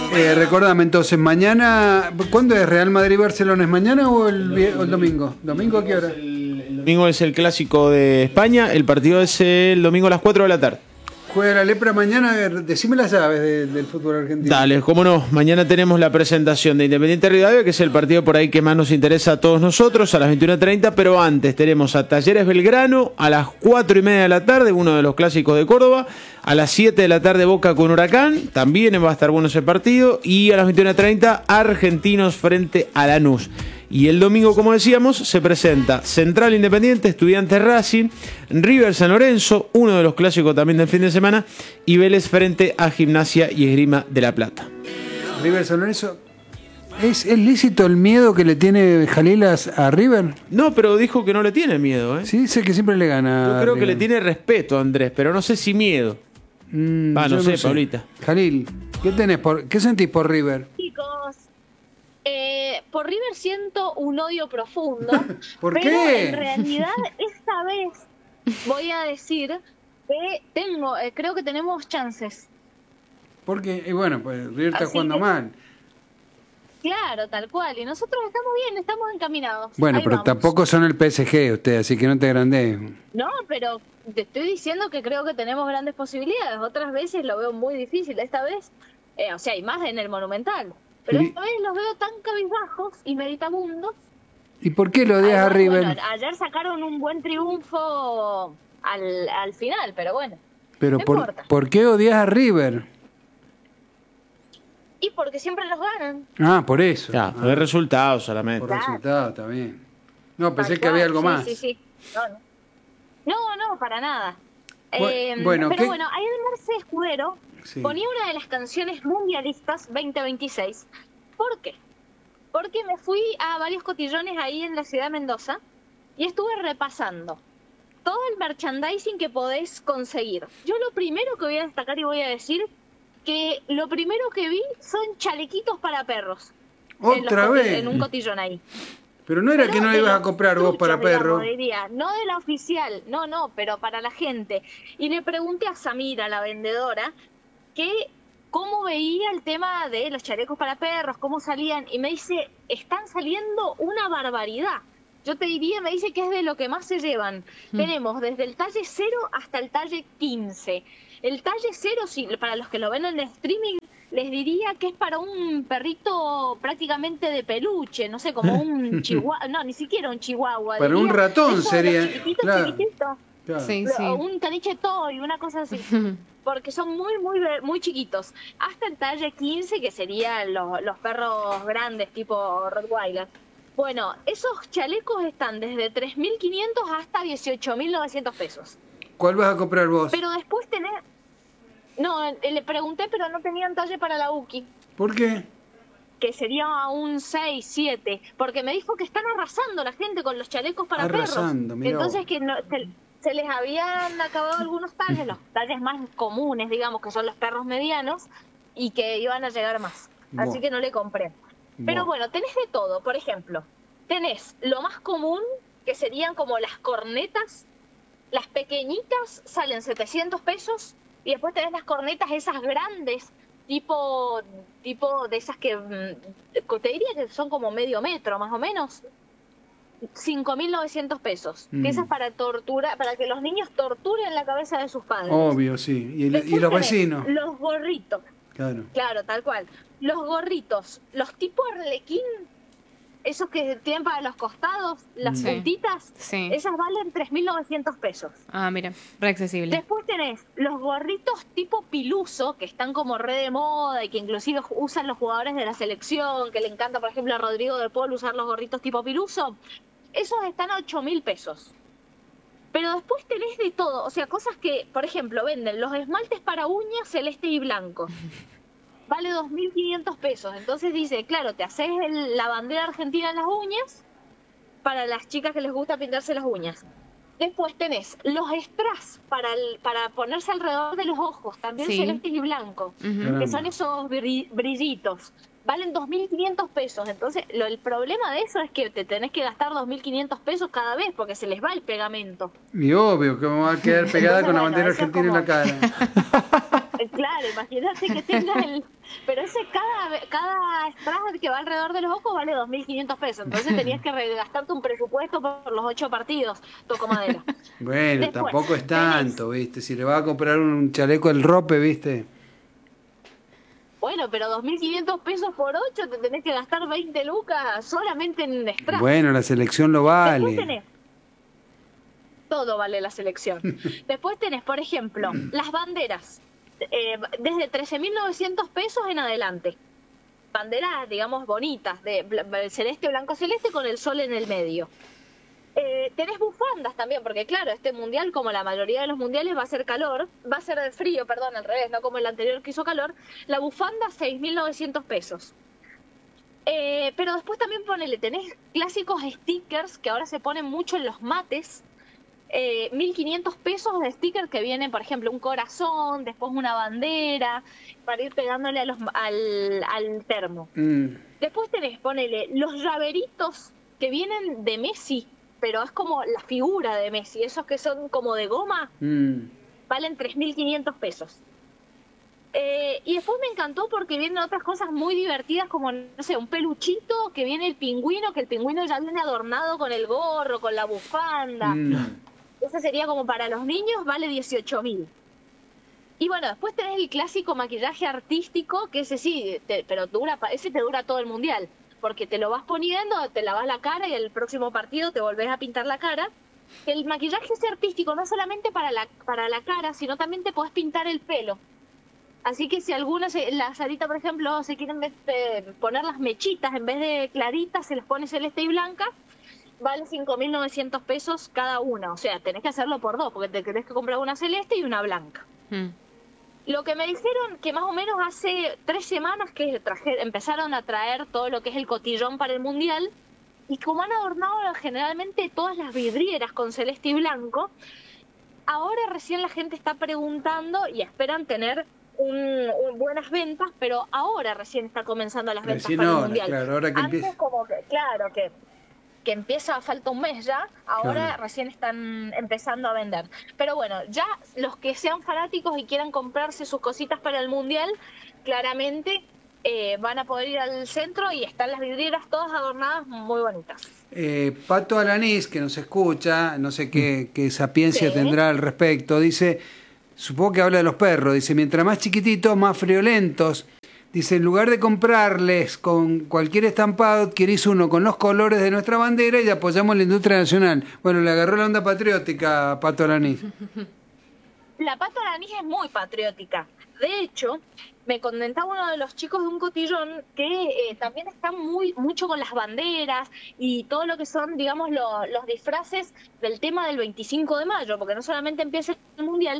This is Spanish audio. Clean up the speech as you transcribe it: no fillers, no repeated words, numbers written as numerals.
Recordame entonces, mañana, ¿cuándo es Real Madrid-Barcelona? ¿Es mañana o el domingo? ¿Domingo a qué hora? El domingo es el clásico de España, el partido es el domingo a las 4 de la tarde. Juega la Lepra mañana, decime las llaves del fútbol argentino. Dale, cómo no. Mañana tenemos la presentación de Independiente Rivadavia, que es el partido por ahí que más nos interesa a todos nosotros, a las 21:30, pero antes tenemos a Talleres Belgrano a las 4:30 de la tarde, uno de los clásicos de Córdoba, a las 7 de la tarde Boca con Huracán, también va a estar bueno ese partido, y a las 21:30 Argentinos frente a Lanús. Y el domingo, como decíamos, se presenta Central Independiente, Estudiantes Racing, River San Lorenzo, uno de los clásicos también del fin de semana, y Vélez frente a Gimnasia y Esgrima de La Plata. River San Lorenzo, ¿es lícito el miedo que le tiene Jalil a River? No, pero dijo que no le tiene miedo, ¿eh? Sí, sé que siempre le gana. Yo creo que le tiene respeto, Andrés, pero no sé si miedo. No sé, Paulita. Jalil, ¿qué sentís por River? Chicos, por River siento un odio profundo. ¿Por pero qué? En realidad, esta vez voy a decir que creo que tenemos chances. Porque, y bueno, pues River está jugando mal. Claro, tal cual. Y nosotros estamos bien, estamos encaminados. Bueno, Ahí pero vamos. tampoco son el PSG ustedes, así que no te agrandes. No, pero te estoy diciendo que creo que tenemos grandes posibilidades. Otras veces lo veo muy difícil. Esta vez, o sea, hay más en el Monumental. Pero esta vez los veo tan cabizbajos y meditabundos. ¿Y por qué lo odias a River? Bueno, ayer sacaron un buen triunfo al final, pero bueno. Pero no ¿por qué odias a River? Y porque siempre los ganan. Ah, por eso. Ya, por el resultado solamente. Por resultado, está bien. No, pensé Tal que había cual, algo más. Sí. No, para nada. Bueno, pero bueno, ahí el Marce Escudero Sí. ponía una de las canciones mundialistas 2026. ¿Por qué? Porque me fui a varios cotillones ahí en la ciudad de Mendoza y estuve repasando todo el merchandising que podés conseguir. Yo lo primero que voy a destacar y voy a decir que lo primero que vi son chalequitos para perros. ¿Otra vez? En un cotillón ahí. Pero no era que no ibas a comprar vos para perro. Diría, no de la oficial, no, pero para la gente. Y le pregunté a Samira, la vendedora, que cómo veía el tema de los chalecos para perros, cómo salían, y me dice, están saliendo una barbaridad. Yo te diría, me dice que es de lo que más se llevan. Tenemos desde el talle 0 hasta el talle 15. El talle 0, sí, para los que lo ven en el streaming, les diría que es para un perrito prácticamente de peluche, no sé, como un chihuahua, no, ni siquiera un chihuahua. Para un ratón sería, chiquitito, claro. Claro. Sí. O un caniche toy, una cosa así. Porque son muy chiquitos. Hasta el talle 15, que serían los perros grandes, tipo Rottweiler. Bueno, esos chalecos están desde 3.500 hasta 18.900 pesos. ¿Cuál vas a comprar vos? Pero después tenés... No, le pregunté, pero no tenían talle para la Uki. ¿Por qué? Que sería un 6, 7. Porque me dijo que están arrasando la gente con los chalecos para Arrasando, perros. mirá Entonces vos. que no, se les habían acabado algunos talles, los talles más comunes, digamos, que son los perros medianos, y que iban a llegar más. Así Buah. que no le compré. Pero Buah. bueno, tenés de todo. Por ejemplo, tenés lo más común, que serían como las cornetas. Las pequeñitas salen 700 pesos. Y después tenés las cornetas esas grandes, tipo de esas que te diría que son como medio metro más o menos. 5.900 pesos. Que esas para para que los niños torturen la cabeza de sus padres. Obvio, sí. Y los tenés vecinos. Los gorritos. Claro, Tal cual. Los gorritos, los tipo arlequín, esos que tienen para los costados, las puntitas, esas valen 3.900 pesos. Ah, mira, re accesible. Después tenés los gorritos tipo piluso, que están como re de moda y que inclusive usan los jugadores de la selección, que le encanta, por ejemplo, a Rodrigo del Polo usar los gorritos tipo piluso. Esos están a 8.000 pesos. Pero después tenés de todo, o sea, cosas que, por ejemplo, venden los esmaltes para uñas celeste y blanco. Vale 2.500 pesos. Entonces dice, claro, te haces la bandera argentina en las uñas para las chicas que les gusta pintarse las uñas. Después tenés los strass para ponerse alrededor de los ojos, también celestes y blancos, que son esos brillitos. Valen 2.500 pesos. Entonces, el problema de eso es que te tenés que gastar 2.500 pesos cada vez porque se les va el pegamento. Y obvio que me va a quedar pegada con la bandera eso es argentina en la cara. Claro, imagínate que tengas el... Pero ese cada strass que va alrededor de los ojos vale 2.500 pesos. Entonces tenías que gastarte un presupuesto por los 8 partidos, toco madera. Bueno, Después, tampoco es tanto, ¿viste? Si le vas a comprar un chaleco el rope, ¿viste? Bueno, pero 2.500 pesos por 8 te tenés que gastar 20 lucas solamente en strass. Bueno, la selección lo Después vale. tenés... Todo vale la selección. Después tenés, por ejemplo, las banderas. Desde 13.900 pesos en adelante. Banderas, digamos, bonitas, de celeste, blanco, celeste con el sol en el medio. Tenés bufandas también, porque claro, este mundial, como la mayoría de los mundiales, va a ser frío, perdón, al revés, no como el anterior que hizo calor. La bufanda, 6.900 pesos. Pero después también tenés clásicos stickers que ahora se ponen mucho en los mates. 1.500 pesos de sticker que viene, por ejemplo, un corazón, después una bandera, para ir pegándole al termo. Después tenés, los llaveritos que vienen de Messi, pero es como la figura de Messi, esos que son como de goma, valen 3.500 pesos. Y después me encantó porque vienen otras cosas muy divertidas como, no sé, un peluchito que viene el pingüino, que el pingüino ya viene adornado con el gorro, con la bufanda. Ese sería como para los niños, vale 18.000. Y bueno, después tenés el clásico maquillaje artístico, que ese sí, pero ese te dura todo el mundial, porque te lo vas poniendo, te lavas la cara y el próximo partido te volvés a pintar la cara. El maquillaje ese artístico no solamente para la cara, sino también te podés pintar el pelo. Así que si la Sarita, por ejemplo, se quieren poner las mechitas, en vez de claritas, se les pone celeste y blanca, vale 5.900 pesos cada una. O sea, tenés que hacerlo por 2, porque te tenés que comprar una celeste y una blanca. Lo que me dijeron que más o menos hace 3 semanas que empezaron a traer todo lo que es el cotillón para el mundial, y como han adornado generalmente todas las vidrieras con celeste y blanco, ahora recién la gente está preguntando y esperan tener buenas ventas, pero ahora recién está comenzando las ventas para el mundial. Claro, ahora que antes como que empieza, falta un mes ya, ahora recién están empezando a vender. Pero bueno, ya los que sean fanáticos y quieran comprarse sus cositas para el mundial, claramente van a poder ir al centro y están las vidrieras todas adornadas muy bonitas. Pato Alanís, que nos escucha, no sé qué sapiencia tendrá al respecto, dice, supongo que habla de los perros, dice, mientras más chiquititos, más friolentos. Dice, en lugar de comprarles con cualquier estampado, adquirís uno con los colores de nuestra bandera y apoyamos la industria nacional. Bueno, le agarró la onda patriótica a Pato Alanís. La Pato Alanís es muy patriótica. De hecho, me comentaba uno de los chicos de un cotillón que también están mucho con las banderas y todo lo que son, digamos, los disfraces del tema del 25 de mayo, porque no solamente empieza el mundial,